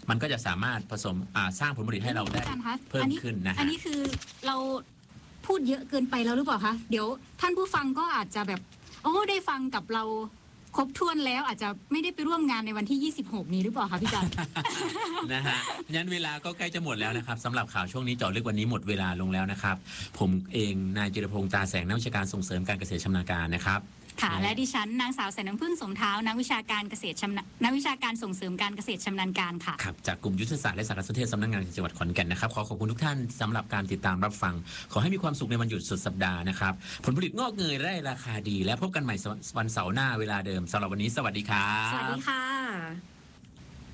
มันก็จะสามารถผสมอ่าสร้างผลผลิตให้เราได้อาจารย์คะเพิ่มอันนี้ขึ้นนะฮะอันนี้คือเราพูดเยอะเกินไปแล้วหรือเปล่าคะเดี๋ยวท่านผู้ฟังก็อาจจะแบบโอ้ได้ฟังกับเราครบถ้วนแล้วอาจจะไม่ได้ไปร่วมงานในวันที่ยี่สิบหกนี้หรือเปล่าคะพี่จันนะฮะงั้นเวลาก็ใกล้จะหมดแล้วนะครับสำหรับข่าวช่วงนี้เจาะลึกวันนี้หมดเวลาลงแล้วนะครับผมเองนายจิรพงษ์ตาแสงนักวิชาการส่งเสริมการเกษตรชำนาญการนะครับค่ะและดิฉันนางสาวแสนน้ำพึ่งสมเท้านักวิชาการเกษตรชำนาญนักวิชาการส่งเสริมการเกษตรชำนาญการค่ะครับจากกลุ่มยุทธศาสตร์และสารสนเทศสำนักงานจังหวัดขอนแก่นนะครับขอขอบคุณทุกท่านสำหรับการติดตามรับฟังขอให้มีความสุขในวันหยุดสุดสัปดาห์นะครับผลผลิตงอกเงยได้ราคาดีและพบกันใหม่วันเสาร์หน้าเวลาเดิมสำหรับวันนี้สวัสดีครับสวัสดีค่ะ